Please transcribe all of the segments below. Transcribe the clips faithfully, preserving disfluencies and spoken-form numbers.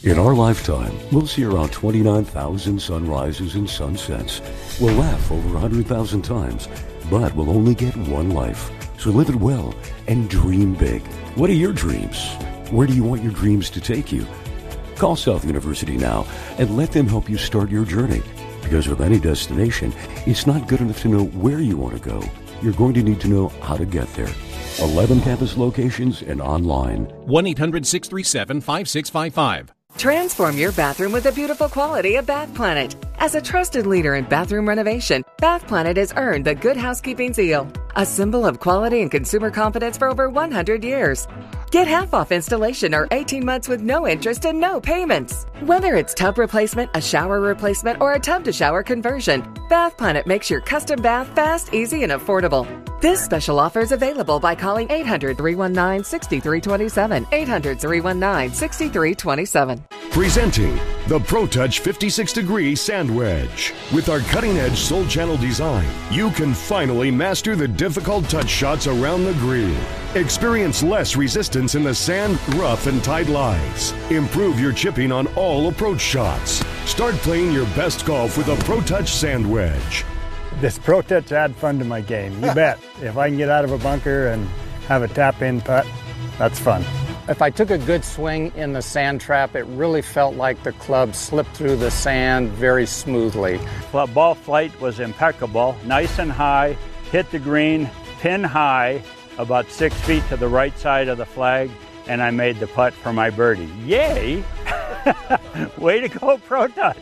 In our lifetime, we'll see around twenty-nine thousand sunrises and sunsets. We'll laugh over one hundred thousand times, but we'll only get one life. So live it well and dream big. What are your dreams? Where do you want your dreams to take you? Call South University now and let them help you start your journey. Because with any destination, it's not good enough to know where you want to go. You're going to need to know how to get there. eleven campus locations and online. one eight hundred six three seven five six five five. Transform your bathroom with the beautiful quality of Bath Planet. As a trusted leader in bathroom renovation, Bath Planet has earned the Good Housekeeping seal, a symbol of quality and consumer confidence for over one hundred years. Get half off installation or eighteen months with no interest and no payments. Whether it's tub replacement, a shower replacement, or a tub-to-shower conversion, Bath Planet makes your custom bath fast, easy, and affordable. This special offer is available by calling eight hundred, three one nine, six three two seven, eight hundred, three one nine, six three two seven. Presenting the ProTouch fifty-six degree Sand Wedge. With our cutting-edge Soul Channel design, you can finally master the difficult touch shots around the green. Experience less resistance in the sand, rough, and tight lies. Improve your chipping on all approach shots. Start playing your best golf with a ProTouch Sand Wedge. This ProTouch add fun to my game, you bet. If I can get out of a bunker and have a tap-in putt, that's fun. If I took a good swing in the sand trap, it really felt like the club slipped through the sand very smoothly. Well, ball flight was impeccable, nice and high, hit the green, pin high, about six feet to the right side of the flag, and I made the putt for my birdie. Yay! Way to go, ProTouch!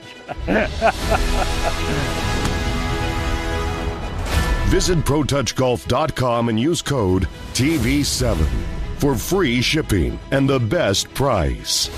Visit Pro Touch Golf dot com and use code T V seven for free shipping and the best price.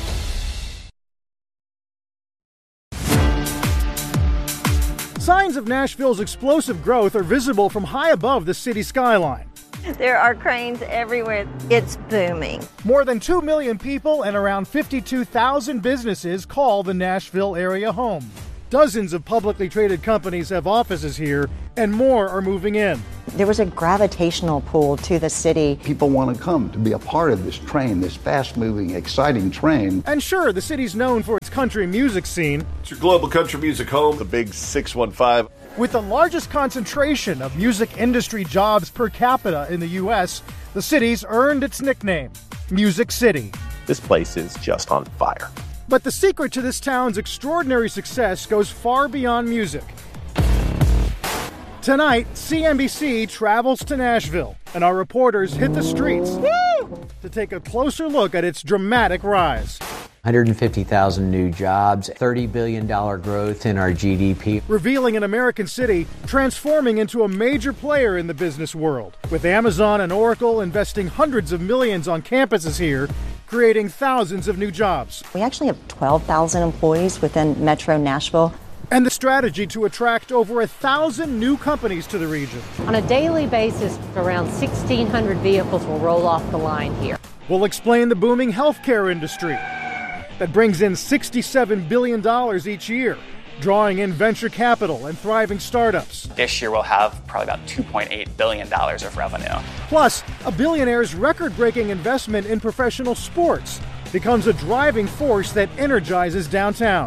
Signs of Nashville's explosive growth are visible from high above the city skyline. There are cranes everywhere. It's booming. More than two million people and around fifty-two thousand businesses call the Nashville area home. Dozens of publicly traded companies have offices here, and more are moving in. There was a gravitational pull to the city. People want to come to be a part of this train, this fast-moving, exciting train. And sure, the city's known for its country music scene. It's your global country music home, the big six one five. With the largest concentration of music industry jobs per capita in the U S, the city's earned its nickname, Music City. This place is just on fire. But the secret to this town's extraordinary success goes far beyond music. Tonight, C N B C travels to Nashville, and our reporters hit the streets Woo! to take a closer look at its dramatic rise. one hundred fifty thousand new jobs, thirty billion dollars growth in our G D P. Revealing an American city transforming into a major player in the business world, with Amazon and Oracle investing hundreds of millions on campuses here, creating thousands of new jobs. We actually have twelve thousand employees within Metro Nashville. And the strategy to attract over a thousand new companies to the region. On a daily basis, around sixteen hundred vehicles will roll off the line here. We'll explain the booming healthcare industry that brings in sixty-seven billion dollars each year, drawing in venture capital and thriving startups. This year we'll have probably about two point eight billion dollars of revenue. Plus, a billionaire's record-breaking investment in professional sports becomes a driving force that energizes downtown.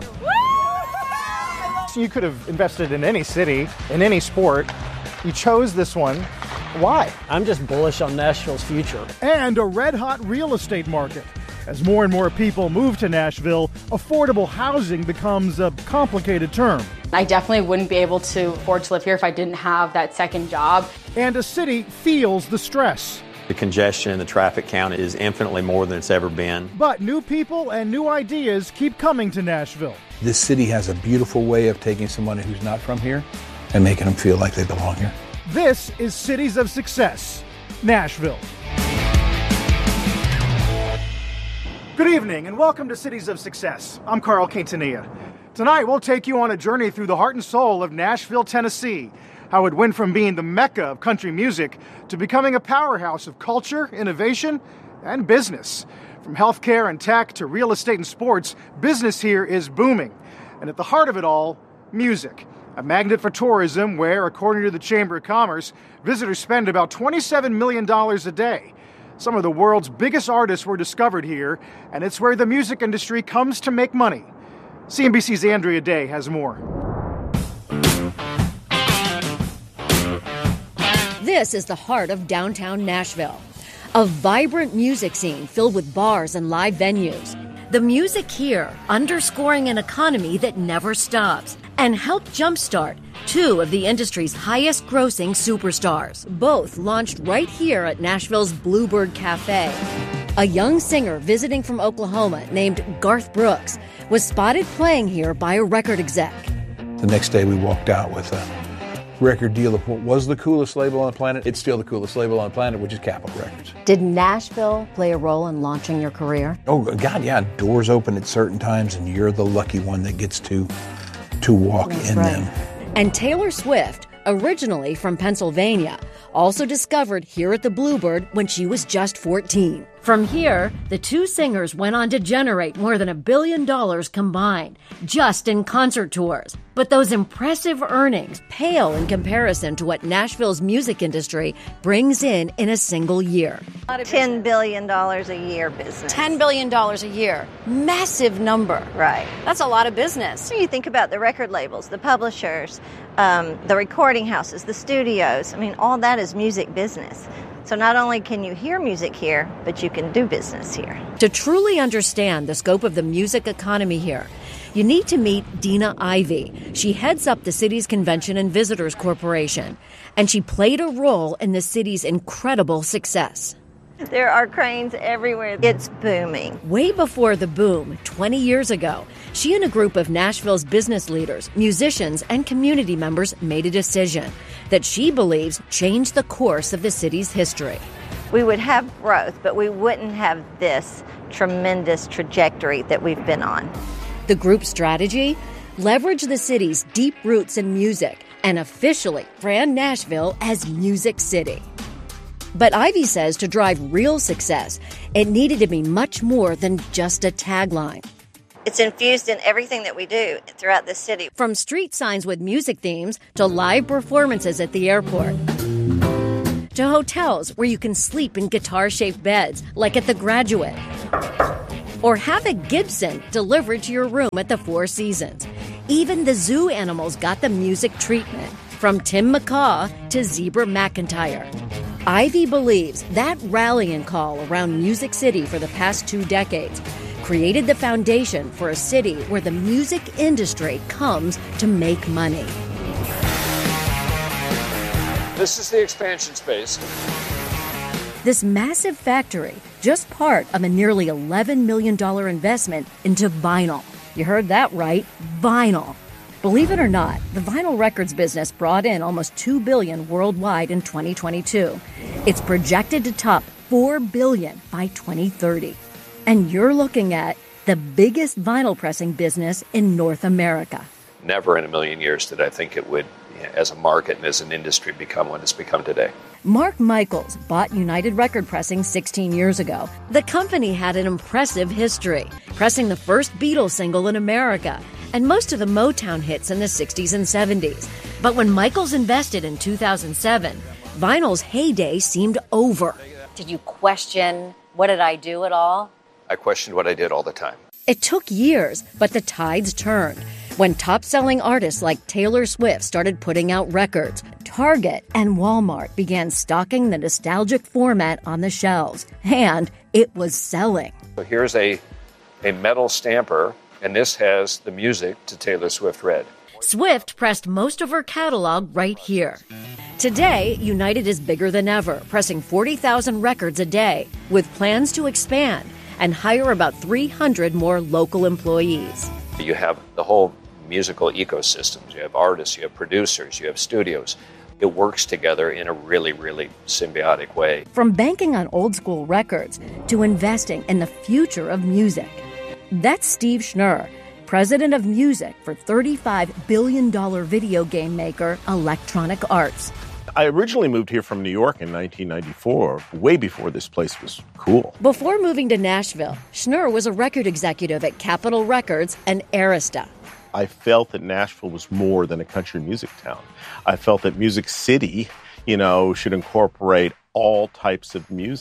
You could have invested in any city, in any sport. You chose this one. Why? I'm just bullish on Nashville's future. And a red-hot real estate market. As more and more people move to Nashville, affordable housing becomes a complicated term. I definitely wouldn't be able to afford to live here if I didn't have that second job. And a city feels the stress. The congestion and the traffic count is infinitely more than it's ever been. But new people and new ideas keep coming to Nashville. This city has a beautiful way of taking somebody who's not from here and making them feel like they belong here. This is Cities of Success, Nashville. Good evening and welcome to Cities of Success. I'm Carl Quintanilla. Tonight we'll take you on a journey through the heart and soul of Nashville, Tennessee. How it went from being the mecca of country music to becoming a powerhouse of culture, innovation, and business. From healthcare and tech to real estate and sports, business here is booming. And at the heart of it all, music. A magnet for tourism where, according to the Chamber of Commerce, visitors spend about twenty-seven million dollars a day. Some of the world's biggest artists were discovered here, and it's where the music industry comes to make money. C N B C's Andrea Day has more. This is the heart of downtown Nashville, a vibrant music scene filled with bars and live venues. The music here underscoring an economy that never stops and helped jumpstart two of the industry's highest-grossing superstars. Both launched right here at Nashville's Bluebird Cafe. A young singer visiting from Oklahoma named Garth Brooks was spotted playing here by a record exec. The next day we walked out with a record deal of what was the coolest label on the planet. It's still the coolest label on the planet, which is Capitol Records. Did Nashville play a role in launching your career? Oh, God, yeah. Doors open at certain times, and you're the lucky one that gets to, to walk That's in right. them. And Taylor Swift, originally from Pennsylvania, also discovered here at the Bluebird when she was just fourteen. From here, the two singers went on to generate more than a billion dollars combined, just in concert tours. But those impressive earnings pale in comparison to what Nashville's music industry brings in in a single year. ten billion dollars a year business. ten billion dollars a year. Massive number. Right. That's a lot of business. So you think about the record labels, the publishers, um, the recording houses, the studios. I mean, all that is music business. So not only can you hear music here, but you can do business here. To truly understand the scope of the music economy here, you need to meet Dina Ivey. She heads up the city's Convention and Visitors Corporation, and she played a role in the city's incredible success. There are cranes everywhere. It's booming. Way before the boom, twenty years ago, she and a group of Nashville's business leaders, musicians, and community members made a decision that she believes changed the course of the city's history. We would have growth, but we wouldn't have this tremendous trajectory that we've been on. The group's strategy? Leverage the city's deep roots in music and officially brand Nashville as Music City. But Ivey says to drive real success, it needed to be much more than just a tagline. It's infused in everything that we do throughout the city. From street signs with music themes to live performances at the airport, to hotels where you can sleep in guitar-shaped beds like at the Graduate, or have a Gibson delivered to your room at the Four Seasons. Even the zoo animals got the music treatment, from Tim McCaw to Zebra McIntyre. Ivey believes that rallying call around Music City for the past two decades created the foundation for a city where the music industry comes to make money. This is the expansion space. This massive factory, just part of a nearly eleven million dollars investment into vinyl. You heard that right, vinyl. Believe it or not, the vinyl records business brought in almost two billion dollars worldwide in twenty twenty-two. It's projected to top four billion dollars by twenty thirty. And you're looking at the biggest vinyl pressing business in North America. Never in a million years did I think it would, as a market and as an industry, become what it's become today. Mark Michaels bought United Record Pressing sixteen years ago. The company had an impressive history, pressing the first Beatles single in America and most of the Motown hits in the sixties and seventies. But when Michaels invested in two thousand seven, vinyl's heyday seemed over. Did you question, what did I do at all? I questioned what I did all the time. It took years, but the tides turned. When top-selling artists like Taylor Swift started putting out records, Target and Walmart began stocking the nostalgic format on the shelves, and it was selling. So here's a, a metal stamper, and this has the music to Taylor Swift Red. Swift pressed most of her catalog right here. Today, United is bigger than ever, pressing forty thousand records a day, with plans to expand and hire about three hundred more local employees. You have the whole musical ecosystems. You have artists, you have producers, you have studios. It works together in a really, really symbiotic way. From banking on old school records to investing in the future of music. That's Steve Schnurr, president of music for thirty-five billion dollars video game maker Electronic Arts. I originally moved here from New York in nineteen ninety-four, way before this place was cool. Before moving to Nashville, Schnurr was a record executive at Capitol Records and Arista. I felt that Nashville was more than a country music town. I felt that Music City, you know, should incorporate all types of music.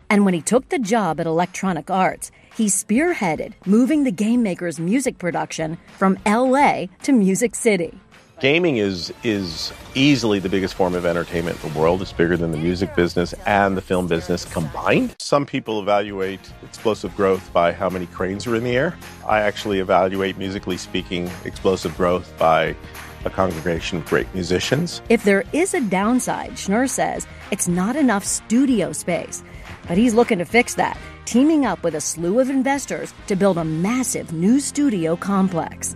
And when he took the job at Electronic Arts, he spearheaded moving the game maker's music production from L A to Music City. Gaming is is easily the biggest form of entertainment in the world. It's bigger than the music business and the film business combined. Some people evaluate explosive growth by how many cranes are in the air. I actually evaluate, musically speaking, explosive growth by a congregation of great musicians. If there is a downside, Schnurr says it's not enough studio space. But he's looking to fix that, teaming up with a slew of investors to build a massive new studio complex.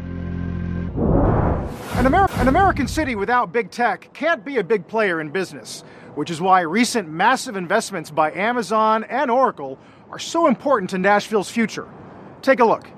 An, Amer- an American city without big tech can't be a big player in business, which is why recent massive investments by Amazon and Oracle are so important to Nashville's future. Take a look.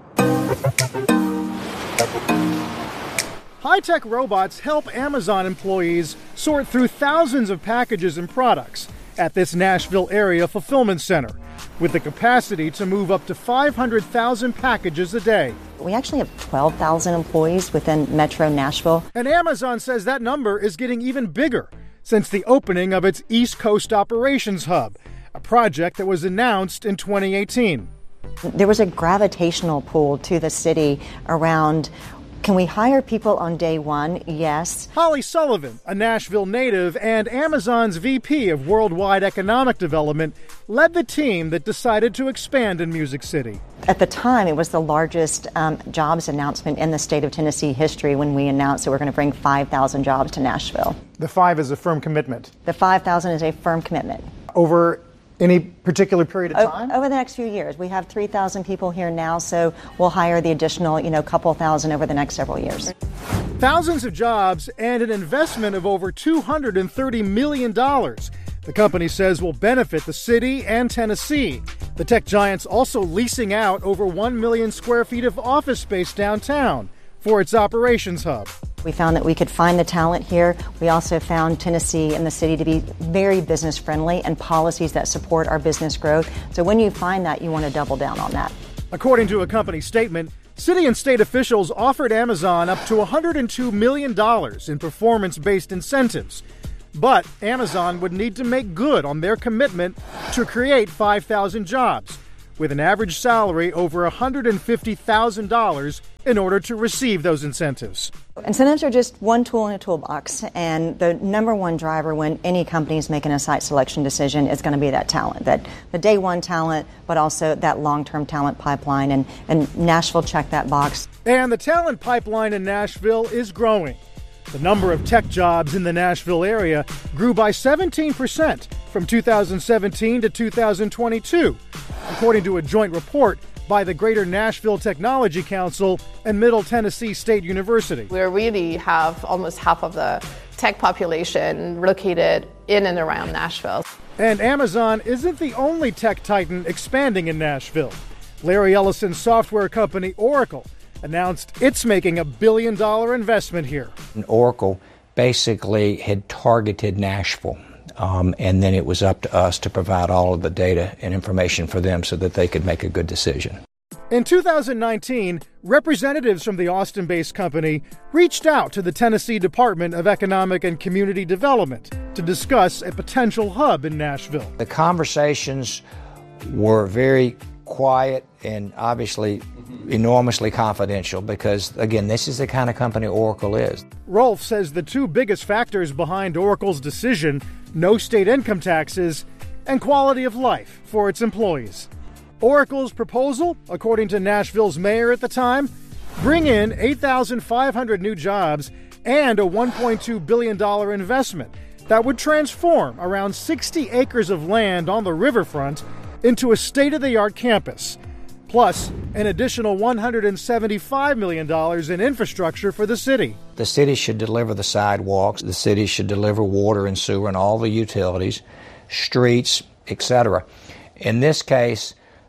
High-tech robots help Amazon employees sort through thousands of packages and products at this Nashville area fulfillment center, with the capacity to move up to five hundred thousand packages a day. We actually have twelve thousand employees within Metro Nashville. And Amazon says that number is getting even bigger since the opening of its East Coast Operations Hub, a project that was announced in twenty eighteen. There was a gravitational pull to the city around, can we hire people on day one? Yes. Holly Sullivan, a Nashville native and Amazon's V P of Worldwide Economic Development, led the team that decided to expand in Music City. At the time, it was the largest um, jobs announcement in the state of Tennessee history when we announced that we're going to bring five thousand jobs to Nashville. The five is a firm commitment. The five thousand is a firm commitment. Over any particular period of time? Over the next few years. We have three thousand people here now, so we'll hire the additional, you know, couple thousand over the next several years. Thousands of jobs and an investment of over two hundred thirty million dollars. The company says will benefit the city and Tennessee. The tech giant's also leasing out over one million square feet of office space downtown for its operations hub. We found that we could find the talent here. We also found Tennessee and the city to be very business friendly and policies that support our business growth. So when you find that, you want to double down on that. According to a company statement, city and state officials offered Amazon up to one hundred two million dollars in performance-based incentives. But Amazon would need to make good on their commitment to create five thousand jobs, with an average salary over one hundred fifty thousand dollars in order to receive those incentives. Incentives are just one tool in a toolbox, and the number one driver when any company is making a site selection decision is going to be that talent, that the day one talent, but also that long-term talent pipeline, and, and Nashville checked that box. And the talent pipeline in Nashville is growing. The number of tech jobs in the Nashville area grew by seventeen percent from two thousand seventeen to two thousand twenty-two, according to a joint report by the Greater Nashville Technology Council and Middle Tennessee State University. We really have almost half of the tech population located in and around Nashville. And Amazon isn't the only tech titan expanding in Nashville. Larry Ellison's software company Oracle announced it's making a billion dollar investment here. And Oracle basically had targeted Nashville. Um, and then it was up to us to provide all of the data and information for them so that they could make a good decision. In two thousand nineteen, representatives from the Austin-based company reached out to the Tennessee Department of Economic and Community Development to discuss a potential hub in Nashville. The conversations were very quiet and obviously enormously confidential because, again, this is the kind of company Oracle is. Rolfe says the two biggest factors behind Oracle's decision, no state income taxes and quality of life for its employees. Oracle's proposal, according to Nashville's mayor at the time, bring in eight thousand five hundred new jobs and a one point two billion dollars investment that would transform around sixty acres of land on the riverfront into a state-of-the-art campus, plus an additional one hundred seventy-five million dollars in infrastructure for the city. The city should deliver the sidewalks, the city should deliver water and sewer and all the utilities, streets, et cetera. In this case,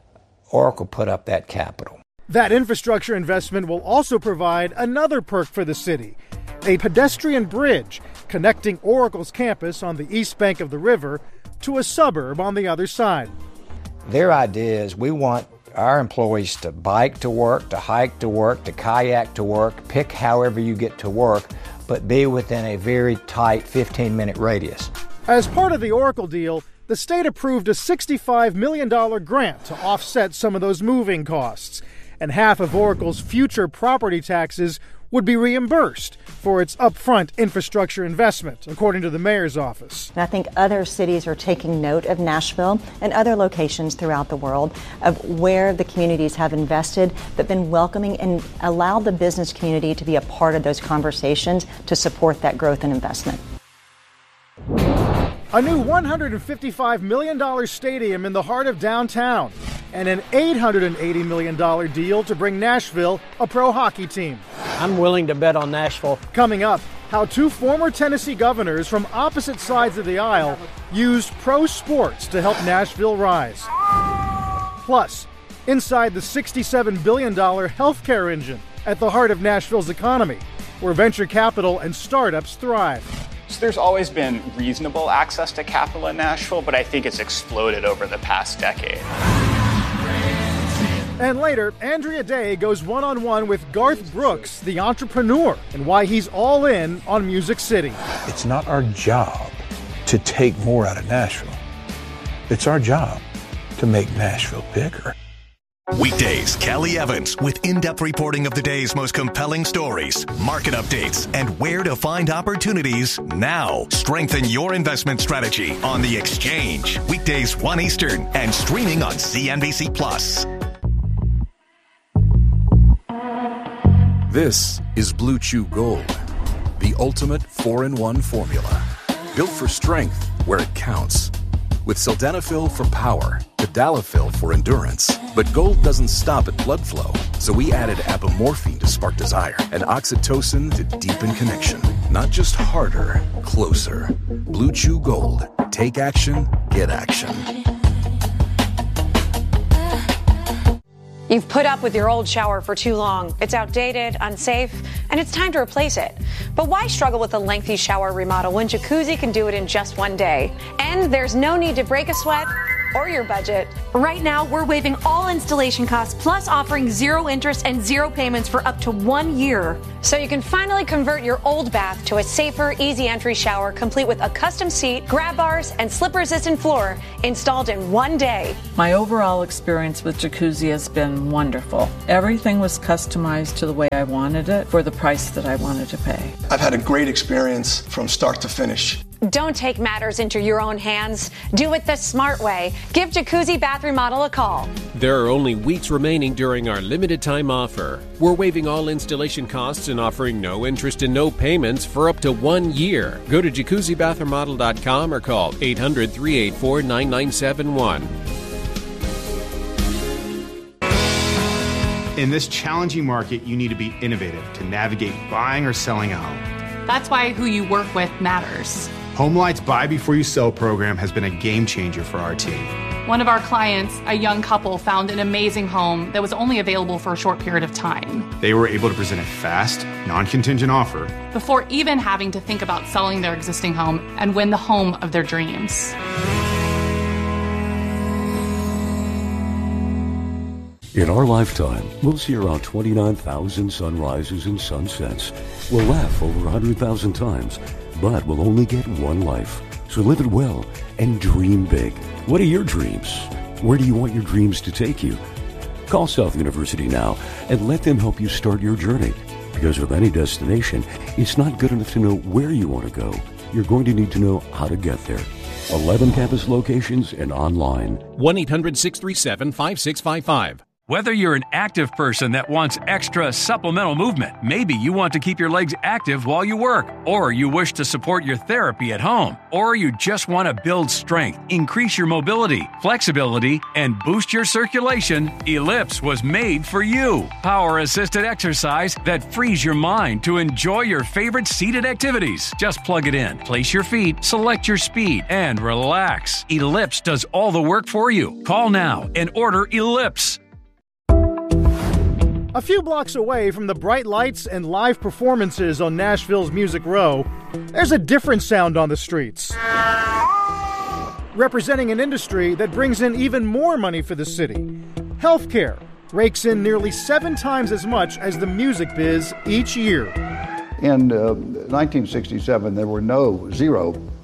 Oracle put up that capital. That infrastructure investment will also provide another perk for the city, a pedestrian bridge connecting Oracle's campus on the east bank of the river to a suburb on the other side. Their idea is we want our employees to bike to work, to hike to work, to kayak to work, pick however you get to work, but be within a very tight fifteen minute radius. As part of the Oracle deal, the state approved a sixty-five million dollars grant to offset some of those moving costs, and half of Oracle's future property taxes would be reimbursed for its upfront infrastructure investment, according to the mayor's office. And I think other cities are taking note of Nashville and other locations throughout the world of where the communities have invested, but been welcoming and allowed the business community to be a part of those conversations to support that growth and investment. A new one hundred fifty-five million dollars stadium in the heart of downtown, and an eight hundred eighty million dollars deal to bring Nashville a pro hockey team. I'm willing to bet on Nashville. Coming up, how two former Tennessee governors from opposite sides of the aisle used pro sports to help Nashville rise. Plus, inside the sixty-seven billion dollars healthcare engine at the heart of Nashville's economy, where venture capital and startups thrive. So there's always been reasonable access to capital in Nashville, but I think it's exploded over the past decade. And later, Andrea Day goes one-on-one with Garth Brooks, the entrepreneur, and why he's all in on Music City. It's not our job to take more out of Nashville. It's our job to make Nashville bigger. Weekdays, Kelly Evans with in-depth reporting of the day's most compelling stories, market updates, and where to find opportunities now. Strengthen your investment strategy on The Exchange. Weekdays one Eastern and streaming on C N B C Plus. This is Blue Chew Gold, the ultimate four in one formula. Built for strength where it counts. With sildenafil for power, tadalafil for endurance. But gold doesn't stop at blood flow, so we added apomorphine to spark desire and oxytocin to deepen connection. Not just harder, closer. Blue Chew Gold. Take action, get action. You've put up with your old shower for too long. It's outdated, unsafe, and it's time to replace it. But why struggle with a lengthy shower remodel when Jacuzzi can do it in just one day? And there's no need to break a sweat or your budget. Right now, we're waiving all installation costs, plus offering zero interest and zero payments for up to one year. So you can finally convert your old bath to a safer, easy entry shower, complete with a custom seat, grab bars, and slip-resistant floor installed in one day. My overall experience with Jacuzzi has been wonderful. Everything was customized to the way I wanted it for the price that I wanted to pay. I've had a great experience from start to finish. Don't take matters into your own hands. Do it the smart way. Give Jacuzzi Bath Remodel a call. There are only weeks remaining during our limited time offer. We're waiving all installation costs and offering no interest and no payments for up to one year. Go to jacuzzi bath remodel dot com or call eight hundred, three eight four, nine nine seven one. In this challenging market, you need to be innovative to navigate buying or selling a home. That's why who you work with matters. HomeLight's Buy Before You Sell program has been a game changer for our team. One of our clients, a young couple, found an amazing home that was only available for a short period of time. They were able to present a fast, non-contingent offer before even having to think about selling their existing home and win the home of their dreams. In our lifetime, we'll see around twenty-nine thousand sunrises and sunsets. We'll laugh over one hundred thousand times, but we'll only get one life. So live it well and dream big. What are your dreams? Where do you want your dreams to take you? Call South University now and let them help you start your journey. Because with any destination, it's not good enough to know where you want to go. You're going to need to know how to get there. eleven campus locations and online. one eight hundred, six three seven, five six five five. Whether you're an active person that wants extra supplemental movement, maybe you want to keep your legs active while you work, or you wish to support your therapy at home, or you just want to build strength, increase your mobility, flexibility, and boost your circulation, Ellipse was made for you. Power-assisted exercise that frees your mind to enjoy your favorite seated activities. Just plug it in, place your feet, select your speed, and relax. Ellipse does all the work for you. Call now and order Ellipse. A few blocks away from the bright lights and live performances on Nashville's Music Row, there's a different sound on the streets. Representing an industry that brings in even more money for the city, healthcare rakes in nearly seven times as much as the music biz each year. In uh, nineteen sixty-seven, there were no zero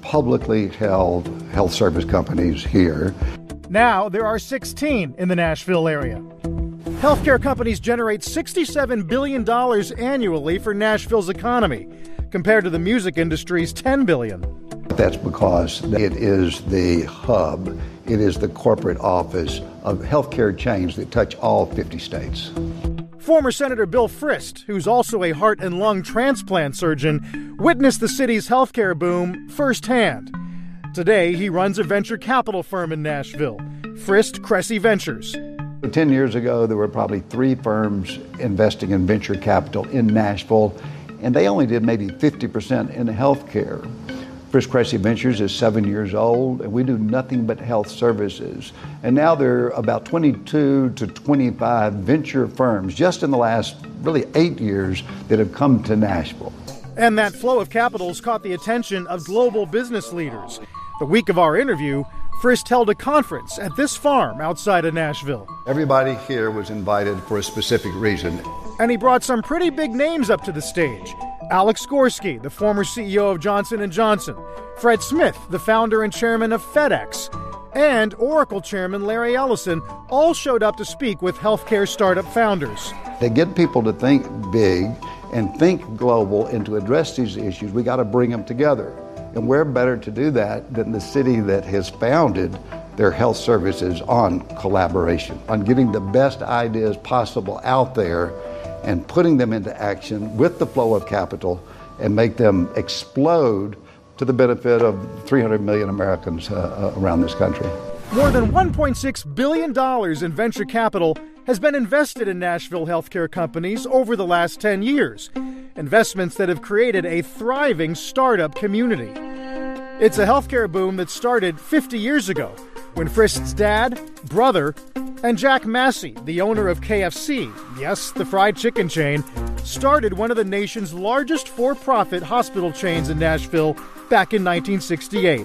publicly held health service companies here. Now there are sixteen in the Nashville area. Healthcare companies generate sixty-seven billion dollars annually for Nashville's economy, compared to the music industry's ten billion dollars. That's because it is the hub, it is the corporate office of healthcare chains that touch all fifty states. Former Senator Bill Frist, who's also a heart and lung transplant surgeon, witnessed the city's healthcare boom firsthand. Today, he runs a venture capital firm in Nashville, Frist Cressy Ventures. Ten years ago, there were probably three firms investing in venture capital in Nashville, and they only did maybe fifty percent in healthcare. Frist Cressy Ventures is seven years old, and we do nothing but health services. And now there are about twenty-two to twenty-five venture firms just in the last really eight years that have come to Nashville. And that flow of capitals caught the attention of global business leaders. The week of our interview, Frist held a conference at this farm outside of Nashville. Everybody here was invited for a specific reason. And he brought some pretty big names up to the stage. Alex Gorsky, the former C E O of Johnson and Johnson, Fred Smith, the founder and chairman of FedEx, and Oracle chairman Larry Ellison all showed up to speak with healthcare startup founders. To get people to think big and think global and to address these issues, we got to bring them together. And where better to do that than the city that has founded their health services on collaboration, on getting the best ideas possible out there and putting them into action with the flow of capital and make them explode to the benefit of three hundred million Americans uh, around this country. More than one point six billion dollars in venture capital has been invested in Nashville healthcare companies over the last ten years, investments that have created a thriving startup community. It's a healthcare boom that started fifty years ago when Frist's dad, brother, and Jack Massey, the owner of K F C, yes, the fried chicken chain, started one of the nation's largest for-profit hospital chains in Nashville back in nineteen sixty-eight.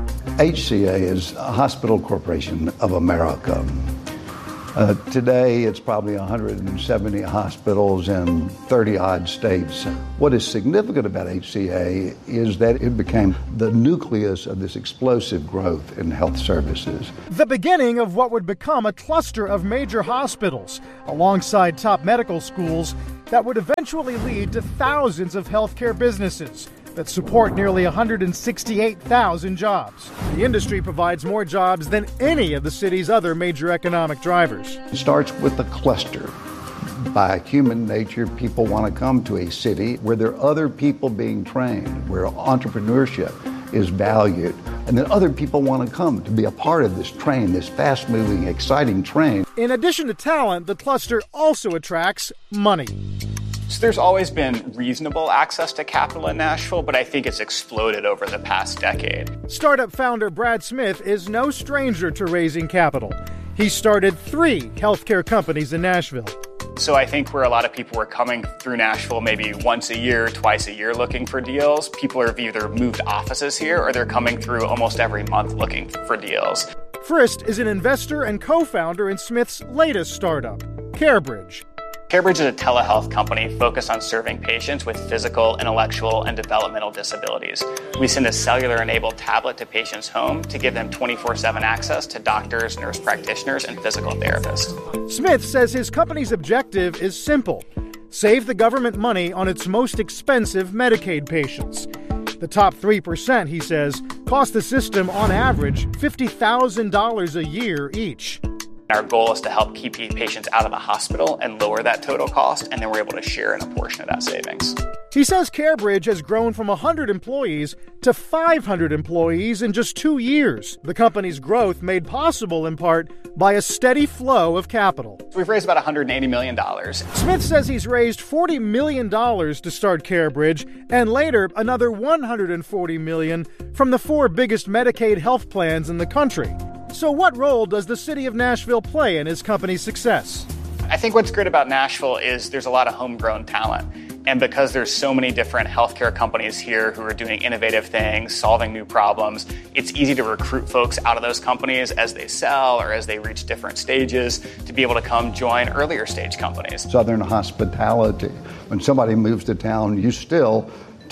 H C A is a Hospital Corporation of America. Uh, today, it's probably one hundred seventy hospitals in thirty-odd states. What is significant about H C A is that it became the nucleus of this explosive growth in health services. The beginning of what would become a cluster of major hospitals, alongside top medical schools, that would eventually lead to thousands of healthcare businesses that support nearly one hundred sixty-eight thousand jobs. The industry provides more jobs than any of the city's other major economic drivers. It starts with a cluster. By human nature, people want to come to a city where there are other people being trained, where entrepreneurship is valued, and then other people want to come to be a part of this train, this fast-moving, exciting train. In addition to talent, the cluster also attracts money. So there's always been reasonable access to capital in Nashville, but I think it's exploded over the past decade. Startup founder Brad Smith is no stranger to raising capital. He started three healthcare companies in Nashville. So I think where a lot of people were coming through Nashville maybe once a year, twice a year looking for deals, people have either moved offices here or they're coming through almost every month looking for deals. Frist is an investor and co-founder in Smith's latest startup, CareBridge. CareBridge is a telehealth company focused on serving patients with physical, intellectual, and developmental disabilities. We send a cellular-enabled tablet to patients' home to give them twenty-four seven access to doctors, nurse practitioners, and physical therapists. Smith says his company's objective is simple: save the government money on its most expensive Medicaid patients. The top three percent, he says, cost the system on average fifty thousand dollars a year each. Our goal is to help keep patients out of the hospital and lower that total cost, and then we're able to share in a portion of that savings. He says CareBridge has grown from one hundred employees to five hundred employees in just two years. The company's growth made possible in part by a steady flow of capital. We've raised about one hundred eighty million dollars. Smith says he's raised forty million dollars to start CareBridge, and later another one hundred forty million dollars from the four biggest Medicaid health plans in the country. So what role does the city of Nashville play in his company's success? I think what's great about Nashville is there's a lot of homegrown talent. And because there's so many different healthcare companies here who are doing innovative things, solving new problems, it's easy to recruit folks out of those companies as they sell or as they reach different stages to be able to come join earlier stage companies. Southern hospitality. When somebody moves to town, you still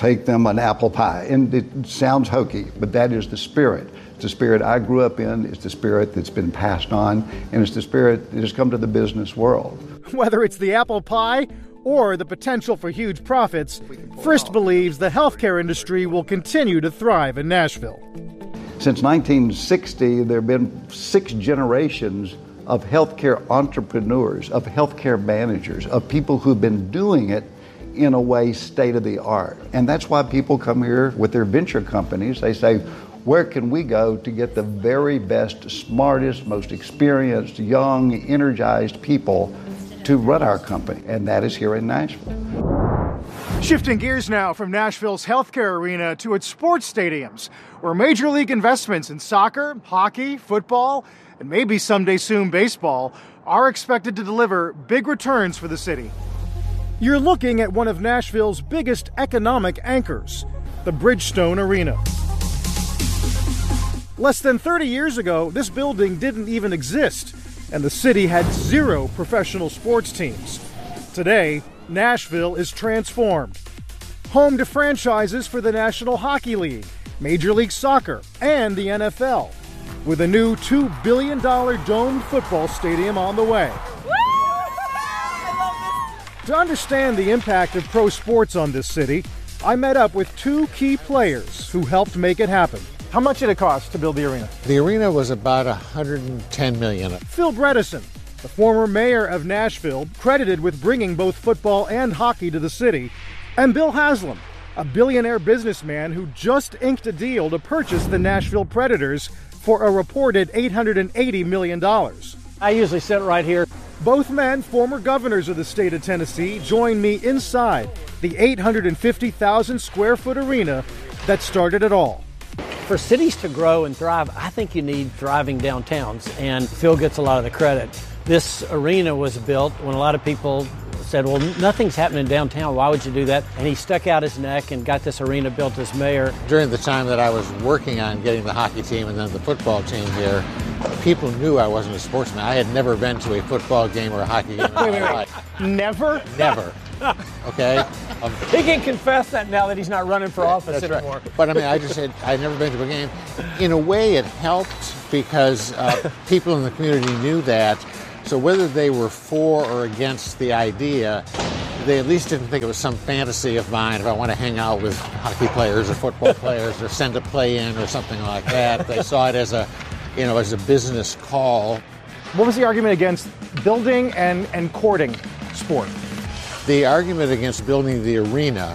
take them an apple pie. And it sounds hokey, but that is the spirit. It's the spirit I grew up in. It's the spirit that's been passed on. And it's the spirit that has come to the business world. Whether it's the apple pie or the potential for huge profits, Frist believes the healthcare industry will continue to thrive in Nashville. Since nineteen sixty, there have been six generations of healthcare entrepreneurs, of healthcare managers, of people who've been doing it in a way state of the art. And that's why people come here with their venture companies. They say, where can we go to get the very best, smartest, most experienced, young, energized people to run our company? And that is here in Nashville. Shifting gears now from Nashville's healthcare arena to its sports stadiums, where major league investments in soccer, hockey, football, and maybe someday soon baseball are expected to deliver big returns for the city. You're looking at one of Nashville's biggest economic anchors, the Bridgestone Arena. Less than thirty years ago, this building didn't even exist, and the city had zero professional sports teams. Today, Nashville is transformed. Home to franchises for the National Hockey League, Major League Soccer, and the N F L, with a new two billion dollars domed football stadium on the way. To understand the impact of pro sports on this city, I met up with two key players who helped make it happen. How much did it cost to build the arena? The arena was about one hundred ten million dollars. Phil Bredesen, the former mayor of Nashville, credited with bringing both football and hockey to the city, and Bill Haslam, a billionaire businessman who just inked a deal to purchase the Nashville Predators for a reported eight hundred eighty million dollars. I usually sit right here. Both men, former governors of the state of Tennessee, join me inside the eight hundred fifty thousand square foot arena that started it all. For cities to grow and thrive, I think you need thriving downtowns, and Phil gets a lot of the credit. This arena was built when a lot of people said, well, nothing's happening downtown, why would you do that? And he stuck out his neck and got this arena built as mayor. During the time that I was working on getting the hockey team and then the football team here, people knew I wasn't a sportsman. I had never been to a football game or a hockey game in my life. Never? Never. Okay? Um, he can confess that now that he's not running for office That's anymore. Right. But I mean, I just said I'd never been to a game. In a way, it helped because uh, people in the community knew that. So whether they were for or against the idea, they at least didn't think it was some fantasy of mine if I want to hang out with hockey players or football players or send a play in or something like that. They saw it as a, you know, as a business call. What was the argument against building and, and courting sport? The argument against building the arena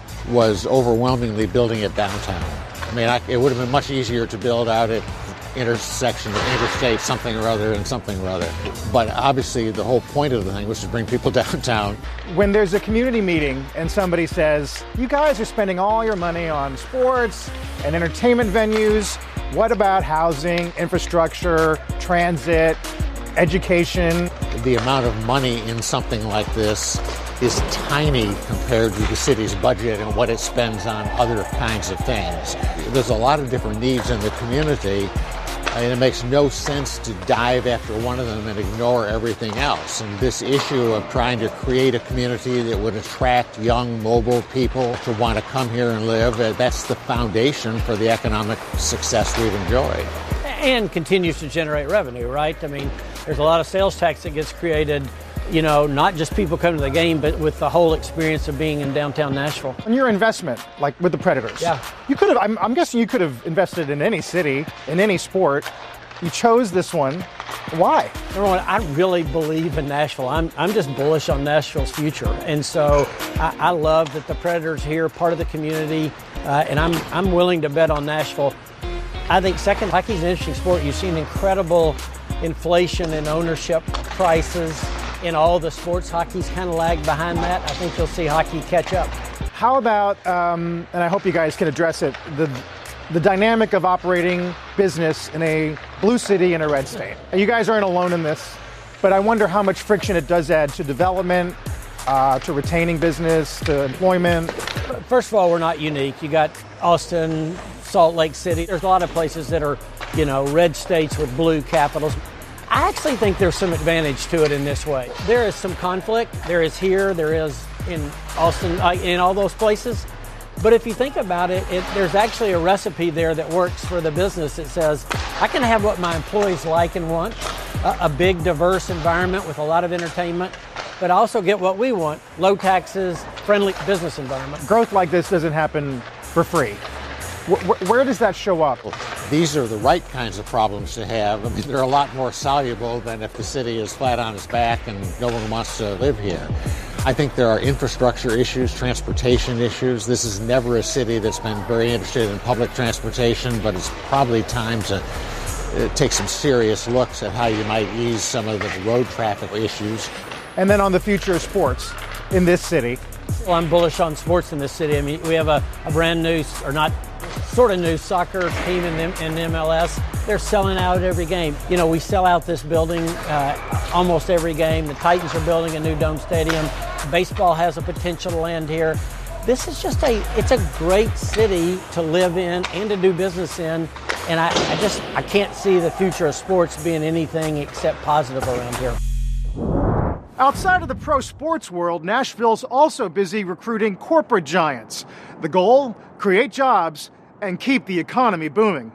was overwhelmingly building it downtown. I mean, I, it would have been much easier to build out at intersection of interstate something or other and something or other. But obviously the whole point of the thing was to bring people downtown. When there's a community meeting and somebody says, you guys are spending all your money on sports and entertainment venues, what about housing, infrastructure, transit, education? The amount of money in something like this is tiny compared to the city's budget and what it spends on other kinds of things. There's a lot of different needs in the community, and it makes no sense to dive after one of them and ignore everything else. And this issue of trying to create a community that would attract young, mobile people to want to come here and live, that's the foundation for the economic success we've enjoyed. And continues to generate revenue, right? I mean, there's a lot of sales tax that gets created, you know, not just people coming to the game, but with the whole experience of being in downtown Nashville. On your investment, like with the Predators, yeah, you could have, I'm, I'm guessing you could have invested in any city, in any sport. You chose this one. Why? Number one, I really believe in Nashville. I'm, I'm just bullish on Nashville's future. And so I, I love that the Predators here, part of the community, uh, and I'm, I'm willing to bet on Nashville. I think, second, hockey's an interesting sport. You've seen incredible inflation in ownership prices in all the sports. Hockey's kind of lagged behind that. I think you'll see hockey catch up. How about, um, and I hope you guys can address it, the the dynamic of operating business in a blue city and a red state? You guys aren't alone in this, but I wonder how much friction it does add to development, uh, to retaining business, to employment. First of all, we're not unique. You got Austin, Salt Lake City. There's a lot of places that are, you know, red states with blue capitals. I actually think there's some advantage to it in this way. There is some conflict. There is here, there is in Austin, in all those places. But if you think about it, it, there's actually a recipe there that works for the business. It says, I can have what my employees like and want, a, a big, diverse environment with a lot of entertainment, but also get what we want, low taxes, friendly business environment. Growth like this doesn't happen for free. Where, where does that show up? These are the right kinds of problems to have. I mean, they're a lot more soluble than if the city is flat on its back and no one wants to live here. I think there are infrastructure issues, transportation issues. This is never a city that's been very interested in public transportation, but it's probably time to uh, take some serious looks at how you might ease some of the road traffic issues. And then on the future of sports in this city. Well, I'm bullish on sports in this city. I mean, we have a, a brand new, or not sort of new soccer team in, in M L S. They're selling out every game. You know, we sell out this building uh, almost every game. The Titans are building a new dome stadium. Baseball has a potential to land here. This is just a, it's a great city to live in and to do business in. And I, I just, I can't see the future of sports being anything except positive around here. Outside of the pro sports world, Nashville's also busy recruiting corporate giants. The goal, create jobs and keep the economy booming.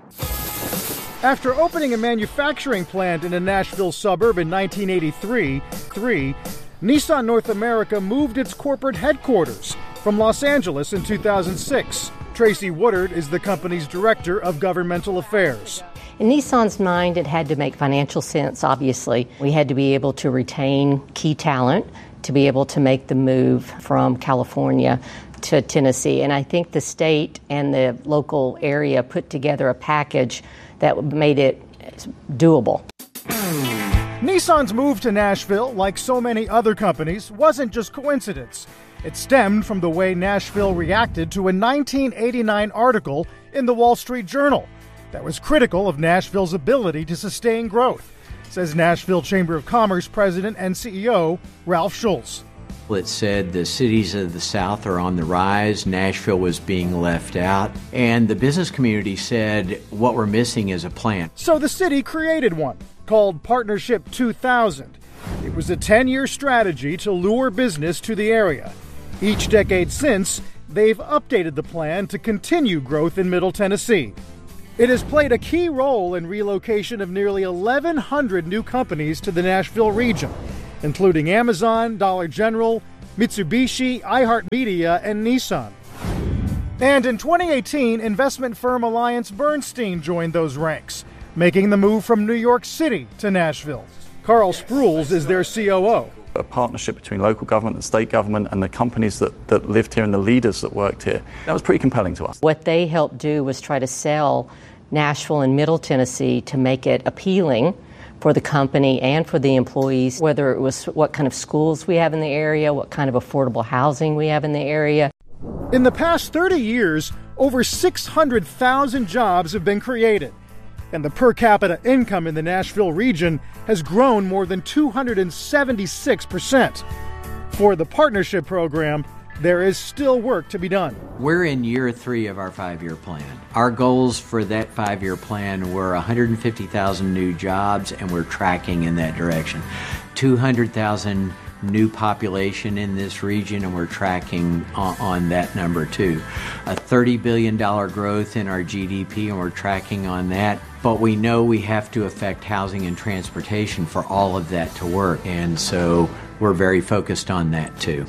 After opening a manufacturing plant in a Nashville suburb in nineteen eighty-three, three, Nissan North America moved its corporate headquarters from Los Angeles in two thousand six. Tracy Woodard is the company's director of governmental affairs. In Nissan's mind, it had to make financial sense, obviously. We had to be able to retain key talent to be able to make the move from California to Tennessee. And I think the state and the local area put together a package that made it doable. Nissan's move to Nashville, like so many other companies, wasn't just coincidence. It stemmed from the way Nashville reacted to a nineteen eighty-nine article in the Wall Street Journal that was critical of Nashville's ability to sustain growth, says Nashville Chamber of Commerce President and C E O Ralph Schultz. It said the cities of the South are on the rise, Nashville was being left out, and the business community said what we're missing is a plan. So the city created one called Partnership two thousand. It was a ten-year strategy to lure business to the area. Each decade since, they've updated the plan to continue growth in Middle Tennessee. It has played a key role in relocation of nearly eleven hundred new companies to the Nashville region, including Amazon, Dollar General, Mitsubishi, iHeartMedia, and Nissan. And in twenty eighteen, investment firm Alliance Bernstein joined those ranks, making the move from New York City to Nashville. Carl Sprules is their C O O. A partnership between local government and state government and the companies that, that lived here and the leaders that worked here. That was pretty compelling to us. What they helped do was try to sell Nashville and Middle Tennessee to make it appealing for the company and for the employees, whether it was what kind of schools we have in the area, what kind of affordable housing we have in the area. In the past thirty years, over six hundred thousand jobs have been created, and the per capita income in the Nashville region has grown more than two hundred seventy-six percent. For the partnership program, there is still work to be done. We're in year three of our five-year plan. Our goals for that five-year plan were one hundred fifty thousand new jobs, and we're tracking in that direction. two hundred thousand new population in this region, and we're tracking on, on that number too. A thirty billion dollars growth in our G D P, and we're tracking on that. But we know we have to affect housing and transportation for all of that to work, and so we're very focused on that too.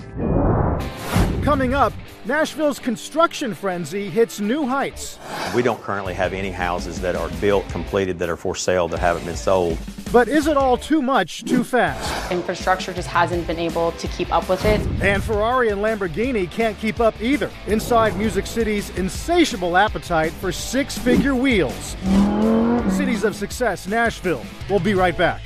Coming up, Nashville's construction frenzy hits new heights. We don't currently have any houses that are built, completed, that are for sale that haven't been sold. But is it all too much, too fast? Infrastructure just hasn't been able to keep up with it. And Ferrari and Lamborghini can't keep up either, inside Music City's insatiable appetite for six-figure wheels. Cities of Success, Nashville. We'll be right back.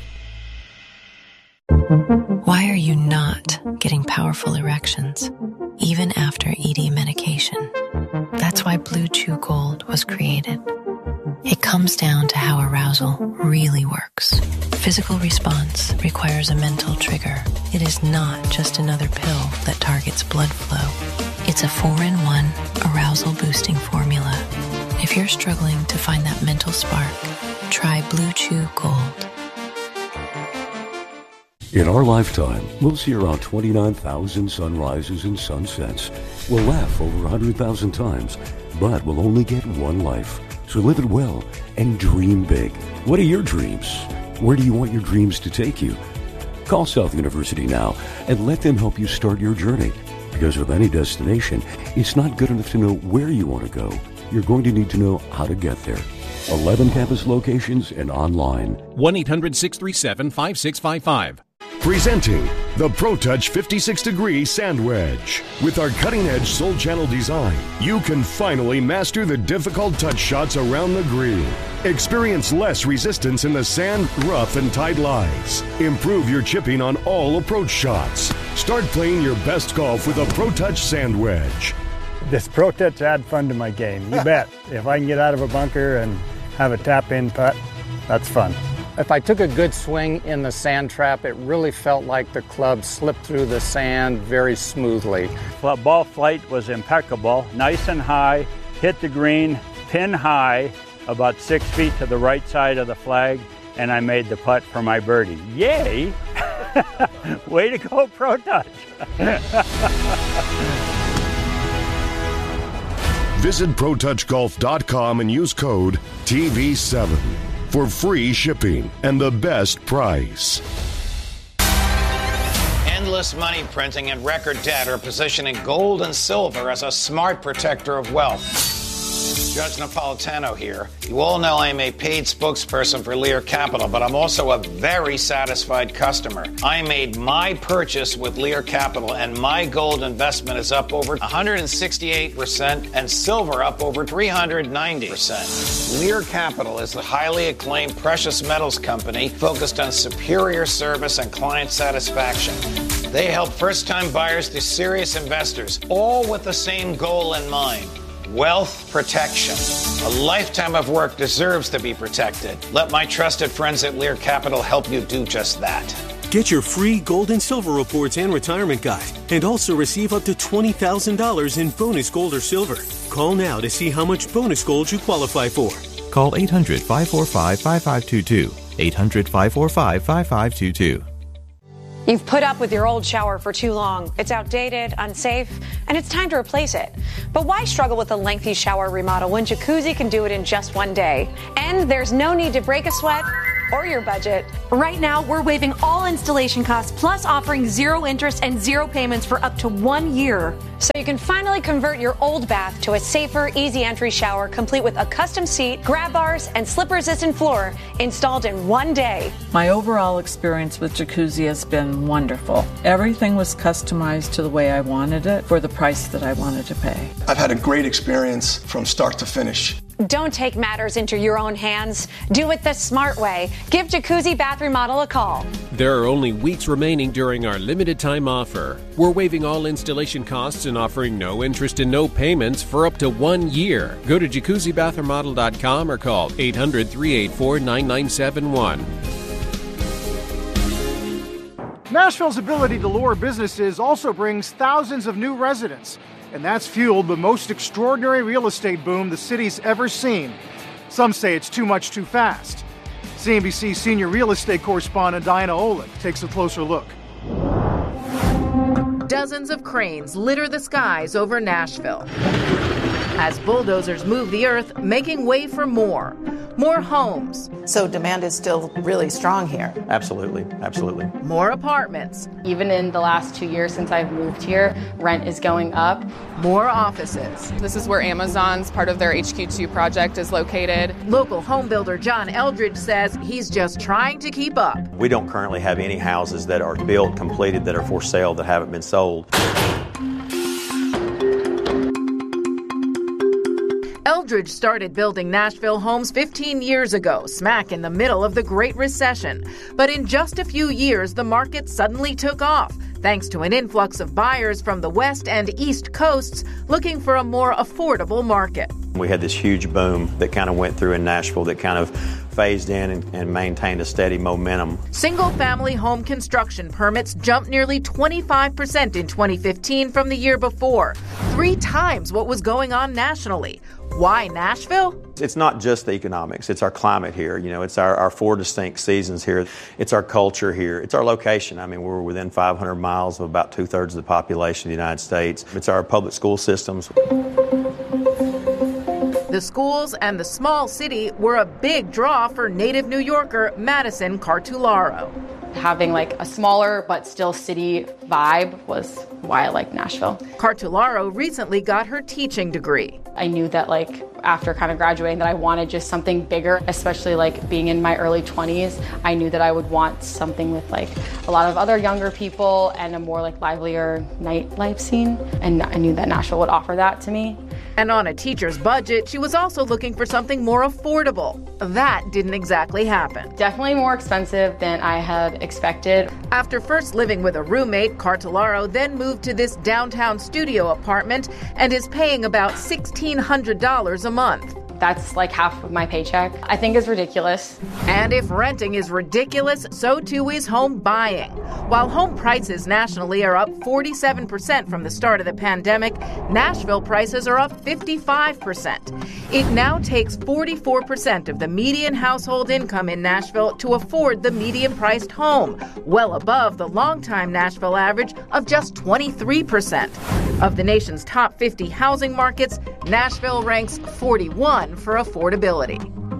Why are you not getting powerful erections, even after E D medication? That's why Blue Chew Gold was created. It comes down to how arousal really works. Physical response requires a mental trigger. It is not just another pill that targets blood flow. It's a four-in-one arousal-boosting formula. If you're struggling to find that mental spark, try Blue Chew Gold. In our lifetime, we'll see around twenty-nine thousand sunrises and sunsets. We'll laugh over one hundred thousand times, but we'll only get one life. So live it well and dream big. What are your dreams? Where do you want your dreams to take you? Call South University now and let them help you start your journey. Because with any destination, it's not good enough to know where you want to go. You're going to need to know how to get there. eleven campus locations and online. one eight hundred six three seven five six five five. Presenting the ProTouch fifty-six degree Sand Wedge. With our cutting-edge Soul Channel design, you can finally master the difficult touch shots around the green. Experience less resistance in the sand, rough, and tight lies. Improve your chipping on all approach shots. Start playing your best golf with a ProTouch Sand Wedge. This ProTouch add fun to my game, you bet. If I can get out of a bunker and have a tap-in putt, that's fun. If I took a good swing in the sand trap, it really felt like the club slipped through the sand very smoothly. Well, ball flight was impeccable, nice and high, hit the green, pin high, about six feet to the right side of the flag, and I made the putt for my birdie. Yay! Way to go, ProTouch! Visit Pro Touch Golf dot com and use code T V seven for free shipping and the best price. Endless money printing and record debt are positioning gold and silver as a smart protector of wealth. Judge Napolitano here. You all know I'm a paid spokesperson for Lear Capital, but I'm also a very satisfied customer. I made my purchase with Lear Capital, and my gold investment is up over one hundred sixty-eight percent and silver up over three hundred ninety percent. Lear Capital is a highly acclaimed precious metals company focused on superior service and client satisfaction. They help first-time buyers to serious investors, all with the same goal in mind. Wealth protection. A lifetime of work deserves to be protected. Let my trusted friends at Lear Capital help you do just that. Get your free gold and silver reports and retirement guide, and also receive up to twenty thousand dollars in bonus gold or silver. Call now to see how much bonus gold you qualify for. Call eight hundred, five four five, five five two two. eight hundred, five four five, five five two two. You've put up with your old shower for too long. It's outdated, unsafe, and it's time to replace it. But why struggle with a lengthy shower remodel when Jacuzzi can do it in just one day? And there's no need to break a sweat or your budget. Right now, we're waiving all installation costs, plus offering zero interest and zero payments for up to one year. So you can finally convert your old bath to a safer, easy entry shower, complete with a custom seat, grab bars, and slip-resistant floor installed in one day. My overall experience with Jacuzzi has been wonderful. Everything was customized to the way I wanted it for the price that I wanted to pay. I've had a great experience from start to finish. Don't take matters into your own hands. Do it the smart way. Give Jacuzzi Bath Remodel a call. There are only weeks remaining during our limited time offer. We're waiving all installation costs and offering no interest and no payments for up to one year. Go to Jacuzzi Bath Remodel dot com or call eight hundred, three eight four, nine nine seven one. Nashville's ability to lure businesses also brings thousands of new residents, and that's fueled the most extraordinary real estate boom the city's ever seen. Some say it's too much too fast. C N B C senior real estate correspondent Diana Olick takes a closer look. Dozens of cranes litter the skies over Nashville as bulldozers move the earth, making way for more. More homes. So demand is still really strong here. Absolutely, absolutely. More apartments. Even in the last two years since I've moved here, rent is going up. More offices. This is where Amazon's part of their H Q two project is located. Local home builder John Eldridge says he's just trying to keep up. We don't currently have any houses that are built, completed, that are for sale that haven't been sold. Eldridge started building Nashville homes fifteen years ago, smack in the middle of the Great Recession. But in just a few years, the market suddenly took off, thanks to an influx of buyers from the West and East Coasts looking for a more affordable market. We had this huge boom that kind of went through in Nashville that kind of phased in and, and maintained a steady momentum. Single-family home construction permits jumped nearly twenty-five percent in twenty fifteen from the year before. three times what was going on nationally. Why Nashville? It's not just the economics. It's our climate here. You know, it's our, our four distinct seasons here. It's our culture here. It's our location. I mean, we're within five hundred miles of about two-thirds of the population of the United States. It's our public school systems. The schools and the small city were a big draw for native New Yorker Madison Cartularo. Having like a smaller but still city vibe was why I like Nashville. Cartularo recently got her teaching degree. I knew that like after kind of graduating that I wanted just something bigger, especially like being in my early twenties. I knew that I would want something with like a lot of other younger people and a more like livelier nightlife scene. And I knew that Nashville would offer that to me. And on a teacher's budget, she was also looking for something more affordable. That didn't exactly happen. Definitely more expensive than I had expected. After first living with a roommate, Cartularo then moved to this downtown studio apartment and is paying about sixteen hundred dollars a month. That's like half of my paycheck. I think is ridiculous. And if renting is ridiculous, so too is home buying. While home prices nationally are up forty-seven percent from the start of the pandemic, Nashville prices are up fifty-five percent. It now takes forty-four percent of the median household income in Nashville to afford the median-priced home, well above the longtime Nashville average of just twenty-three percent. Of the nation's top fifty housing markets, Nashville ranks forty-one for affordability.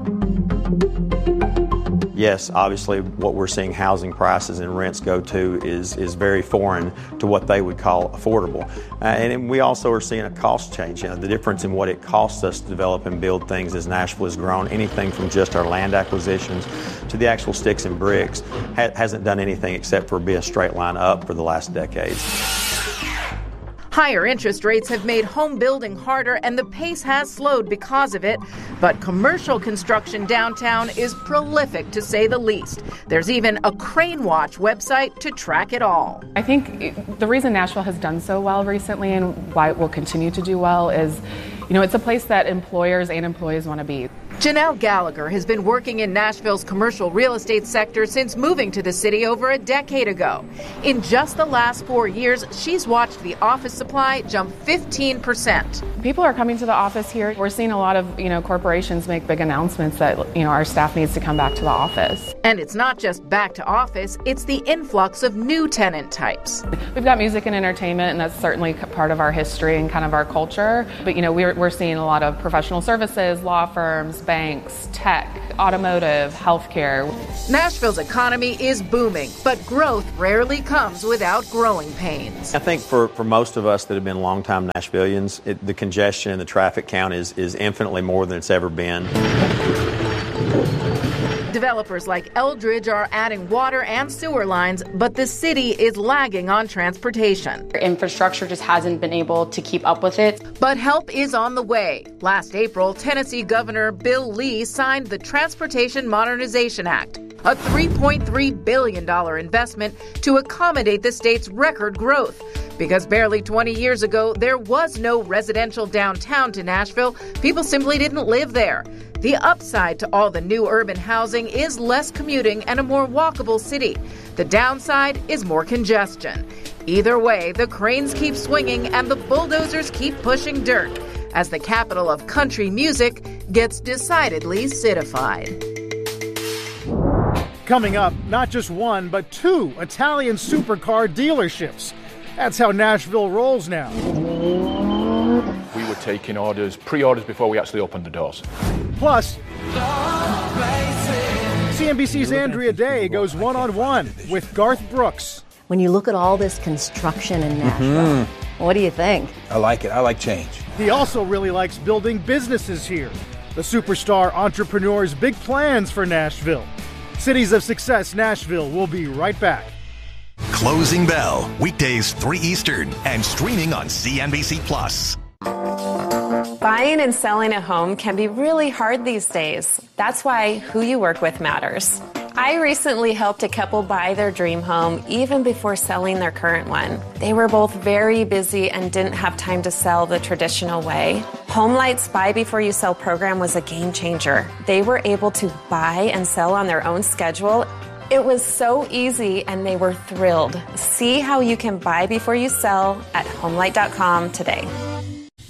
Yes, obviously what we're seeing housing prices and rents go to is, is very foreign to what they would call affordable. Uh, and we also are seeing a cost change. You know, the difference in what it costs us to develop and build things as Nashville has grown, anything from just our land acquisitions to the actual sticks and bricks, ha- hasn't done anything except for be a straight line up for the last decades. Higher interest rates have made home building harder, and the pace has slowed because of it. But commercial construction downtown is prolific, to say the least. There's even a Crane Watch website to track it all. I think the reason Nashville has done so well recently and why it will continue to do well is, you know, it's a place that employers and employees want to be. Janelle Gallagher has been working in Nashville's commercial real estate sector since moving to the city over a decade ago. In just the last four years, she's watched the office supply jump fifteen percent. People are coming to the office here. We're seeing a lot of, you know, corporations make big announcements that, you know, our staff needs to come back to the office. And it's not just back to office, it's the influx of new tenant types. We've got music and entertainment, and that's certainly part of our history and kind of our culture. But, you know, we're, we're seeing a lot of professional services, law firms, banks, tech, automotive, healthcare. Nashville's economy is booming, but growth rarely comes without growing pains. I think for, for most of us that have been longtime Nashvillians, it, the congestion and the traffic count is, is infinitely more than it's ever been. Developers like Eldridge are adding water and sewer lines, but the city is lagging on transportation. Infrastructure just hasn't been able to keep up with it. But help is on the way. Last April, Tennessee Governor Bill Lee signed the Transportation Modernization Act, a three point three billion dollars investment to accommodate the state's record growth. Because barely twenty years ago, there was no residential downtown to Nashville. People simply didn't live there. The upside to all the new urban housing is less commuting and a more walkable city. The downside is more congestion. Either way, the cranes keep swinging and the bulldozers keep pushing dirt as the capital of country music gets decidedly citified. Coming up, not just one, but two Italian supercar dealerships. That's how Nashville rolls now. We were taking orders, pre-orders before we actually opened the doors. Plus, C N B C's Andrea Day goes one-on-one with Garth Brooks. When you look at all this construction in Nashville, mm-hmm. What do you think? I like it. I like change. He also really likes building businesses here. The superstar entrepreneur's big plans for Nashville. Cities of Success Nashville will be right back. Closing Bell, weekdays three Eastern and streaming on C N B C Plus. Buying and selling a home can be really hard these days. That's why who you work with matters. I recently helped a couple buy their dream home even before selling their current one. They were both very busy and didn't have time to sell the traditional way. HomeLight's Buy Before You Sell program was a game changer. They were able to buy and sell on their own schedule. It was so easy and they were thrilled. See how you can buy before you sell at homelight dot com today.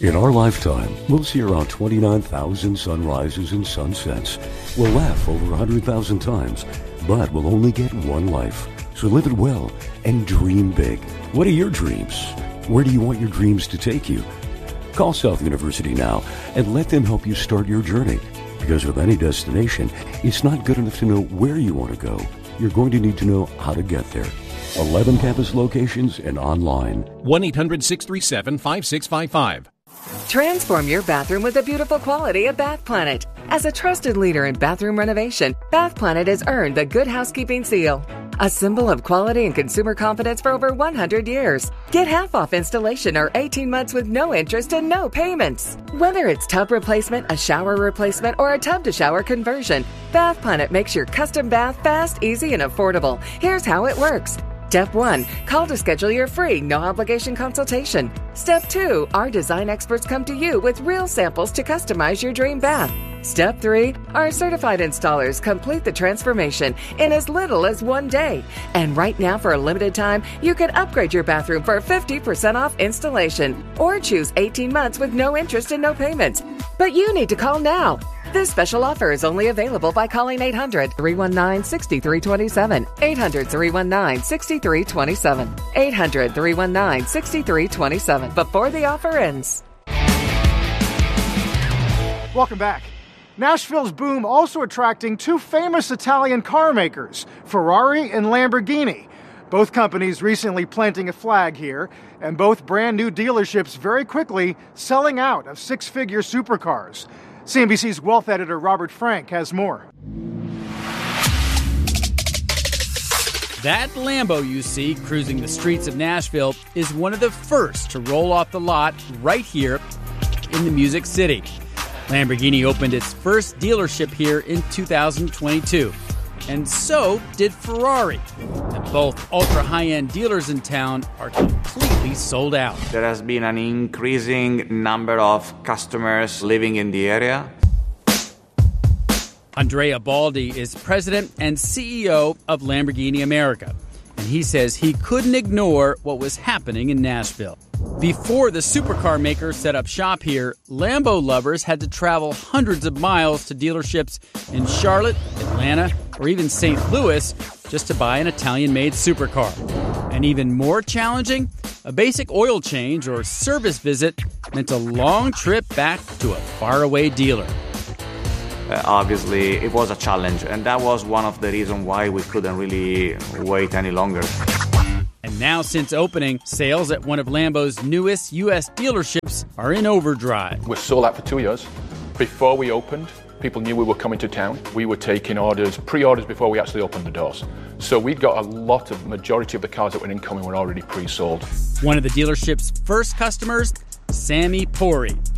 In our lifetime, we'll see around twenty-nine thousand sunrises and sunsets. We'll laugh over one hundred thousand times, but we'll only get one life. So live it well and dream big. What are your dreams? Where do you want your dreams to take you? Call South University now and let them help you start your journey. Because with any destination, it's not good enough to know where you want to go. You're going to need to know how to get there. eleven campus locations and online. one eight hundred six three seven five six five five. Transform your bathroom with the beautiful quality of Bath Planet. As a trusted leader in bathroom renovation, Bath Planet has earned the Good Housekeeping seal, a symbol of quality and consumer confidence for over one hundred years. Get half off installation or eighteen months with no interest and no payments. Whether it's tub replacement, a shower replacement, or a tub-to-shower conversion, Bath Planet makes your custom bath fast, easy, and affordable. Here's how it works. Step one, call to schedule your free, no-obligation consultation. Step two, our design experts come to you with real samples to customize your dream bath. Step three, our certified installers complete the transformation in as little as one day. And right now, for a limited time, you can upgrade your bathroom for fifty percent off installation or choose eighteen months with no interest and no payments. But you need to call now. This special offer is only available by calling eight hundred, three one nine, six three two seven, eight hundred, three one nine, six three two seven, eight hundred, three one nine, six three two seven before the offer ends. Welcome back. Nashville's boom also attracting two famous Italian car makers, Ferrari and Lamborghini. Both companies recently planting a flag here, and both brand new dealerships very quickly selling out of six-figure supercars. C N B C's wealth editor Robert Frank has more. That Lambo you see cruising the streets of Nashville is one of the first to roll off the lot right here in the Music City. Lamborghini opened its first dealership here in two thousand twenty-two, and so did Ferrari. And both ultra-high-end dealers in town are completely sold out. There has been an increasing number of customers living in the area. Andrea Baldi is president and C E O of Lamborghini America, and he says he couldn't ignore what was happening in Nashville. Before the supercar maker set up shop here, Lambo lovers had to travel hundreds of miles to dealerships in Charlotte, Atlanta, or even Saint Louis just to buy an Italian-made supercar. And even more challenging, a basic oil change or service visit meant a long trip back to a faraway dealer. Uh, obviously, it was a challenge, and that was one of the reasons why we couldn't really wait any longer. And now, since opening, sales at one of Lambo's newest U S dealerships are in overdrive. We're sold out for two years. Before we opened, people knew we were coming to town. We were taking orders, pre-orders before we actually opened the doors. So we'd got a lot of, majority of the cars that were incoming were already pre-sold. One of the dealership's first customers, Sammy Pori.